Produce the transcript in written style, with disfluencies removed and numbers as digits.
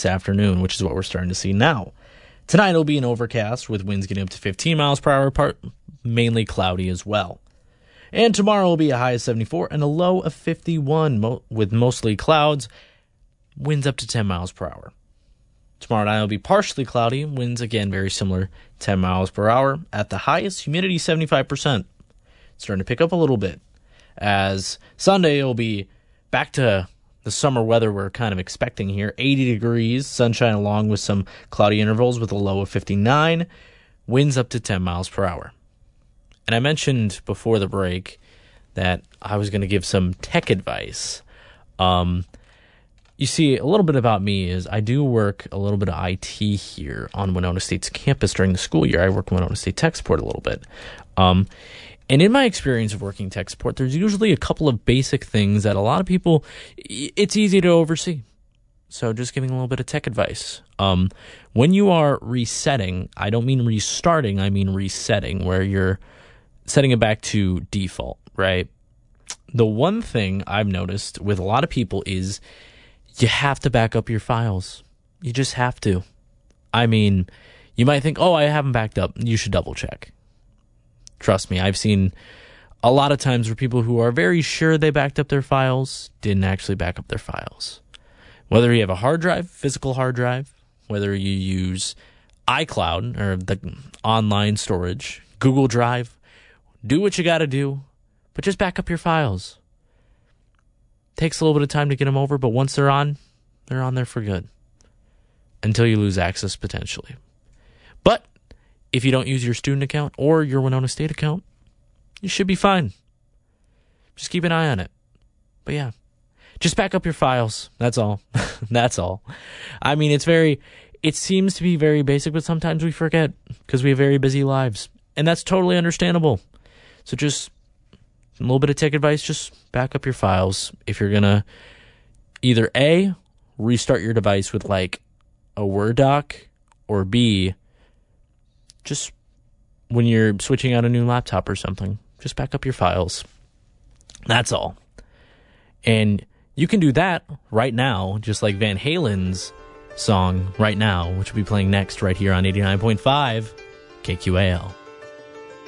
this afternoon, which is what we're starting to see now. Tonight it'll be an overcast with winds getting up to 15 miles per hour, mainly cloudy as well. And tomorrow will be a high of 74 and a low of 51 with mostly clouds, winds up to 10 miles per hour. Tomorrow night will be partially cloudy, winds again very similar, 10 miles per hour. At the highest, humidity 75%. Starting to pick up a little bit. As Sunday will be back to the summer weather we're kind of expecting here. 80 degrees, sunshine along with some cloudy intervals with a low of 59. Winds up to 10 miles per hour. And I mentioned before the break that I was going to give some tech advice. You see, a little bit about me is I do work a little bit of IT here on Winona State's campus during the school year. I work Winona State Tech Support a little bit. And in my experience of working tech support, there's usually a couple of basic things that a lot of people, it's easy to oversee. So just giving a little bit of tech advice. When you are resetting, I don't mean restarting, I mean resetting, where you're setting it back to default, right? The one thing I've noticed with a lot of people is you have to back up your files. You just have to. I mean, you might think, oh, I haven't backed up. You should double check. Trust me, I've seen a lot of times where people who are very sure they backed up their files didn't actually back up their files. Whether you have a hard drive, physical hard drive, whether you use iCloud or the online storage, Google Drive, do what you got to do, but just back up your files. Takes a little bit of time to get them over, but once they're on there for good. Until you lose access, potentially. But if you don't use your student account or your Winona State account, you should be fine. Just keep an eye on it. But yeah, just back up your files. That's all. That's all. I mean, it seems to be very basic, but sometimes we forget because we have very busy lives. And that's totally understandable. So just a little bit of tech advice, just back up your files. If you're going to either A, restart your device with like a Word doc, or B, just when you're switching out a new laptop or something, just back up your files. That's all. And you can do that right now, just like Van Halen's song Right Now, which will be playing next right here on 89.5 KQAL.